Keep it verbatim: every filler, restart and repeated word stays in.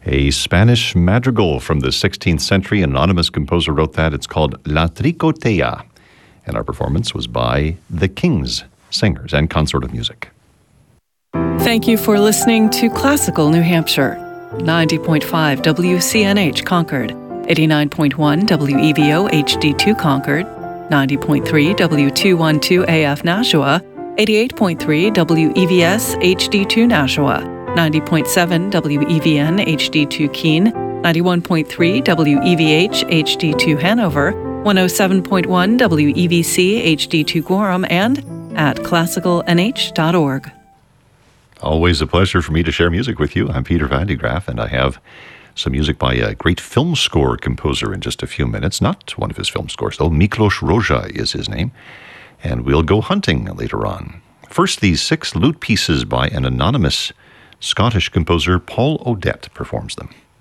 A Spanish madrigal from the sixteenth century. An anonymous composer wrote that. It's called La Tricotea. And our performance was by the King's Singers and Consort of Music. Thank you for listening to Classical New Hampshire. ninety point five W C N H Concord, eighty-nine point one W E V O H D two Concord, ninety point three W two twelve A F Nashua, eighty-eight point three W E V S H D two Nashua, ninety point seven W E V N H D two Keene, ninety-one point three W E V H H D two Hanover, one oh seven point one W E V C H D two Gorham, and at classical n h dot org. Always a pleasure for me to share music with you. I'm Peter Van de Graaff, and I have some music by a great film score composer in just a few minutes. Not one of his film scores, though. Miklos Rozsa is his name. And we'll go hunting later on. First, these six lute pieces by an anonymous Scottish composer, Paul Odette, performs them.